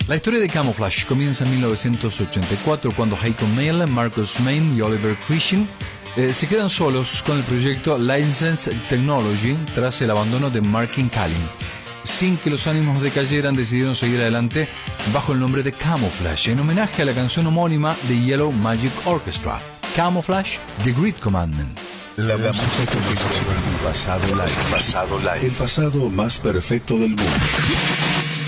La historia de Camouflage comienza en 1984 cuando Hayton Mayall, Marcus Main y Oliver Cushing se quedan solos con el proyecto Licensed Technology tras el abandono de Martin Callin. Sin que los ánimos decayeran, decidieron seguir adelante bajo el nombre de Camouflage, en homenaje a la canción homónima de Yellow Magic Orchestra, Camouflage, The Great Commandment. La música que nos pasado live. El pasado más perfecto del mundo.